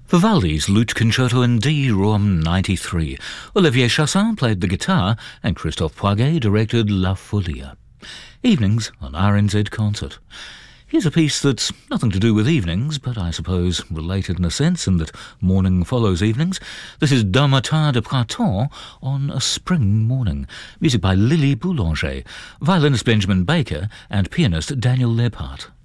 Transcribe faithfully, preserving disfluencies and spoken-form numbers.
Vivaldi's Lute Concerto in D, Room ninety-three. Olivier Chassin played the guitar and Christophe Poiget directed La Folia. Evenings on R N Z Concert. Here's a piece that's nothing to do with evenings, but I suppose related in a sense in that morning follows evenings. This is D'un matin de printemps on a spring morning. Music by Lily Boulanger, violinist Benjamin Baker and pianist Daniel Lebhardt.